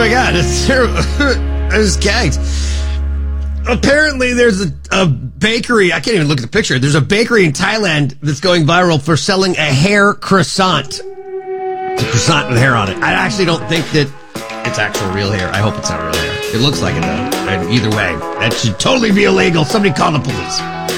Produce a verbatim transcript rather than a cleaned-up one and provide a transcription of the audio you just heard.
my God, it's terrible. I was gagged. Apparently, there's a, a bakery. I can't even look at the picture. There's a bakery in Thailand that's going viral for selling a hair croissant. It's a croissant with hair on it. I actually don't think that it's actual real hair. I hope it's not real hair. It looks like it, though. And either way, that should totally be illegal. Somebody call the police.